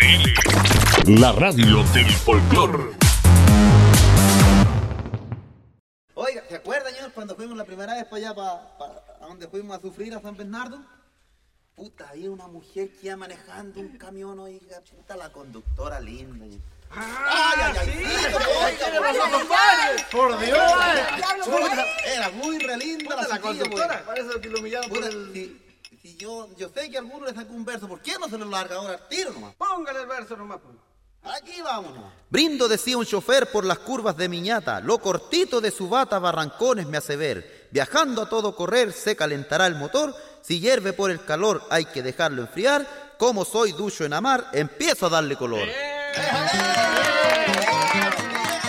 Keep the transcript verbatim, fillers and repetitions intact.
L, la radio del folclor. Oiga, ¿se acuerdan, señor, cuando fuimos la primera vez para allá, para, para a donde fuimos a sufrir a San Bernardo? Puta, había una mujer que iba manejando un camión, oiga, puta, la conductora linda. ¡Ah, ay, ay, ay, sí! sí, ¿Qué le pasó, compadre? ¡Por Dios! Puta, Era muy re linda la, la chiquilla, conductora. pues. Parece que lo humillaron por Puta, el... si, si yo, yo sé que a alguno le sacó un verso, ¿por qué no se lo larga ahora al tiro nomás? Póngale el verso nomás, pues. Aquí vámonos. Brindo, decía un chofer, por las curvas de Miñata, lo cortito de su bata barrancones me hace ver. Viajando a todo correr se calentará el motor, si hierve por el calor hay que dejarlo enfriar. Como soy ducho en amar, empiezo a darle color. ¡Eh!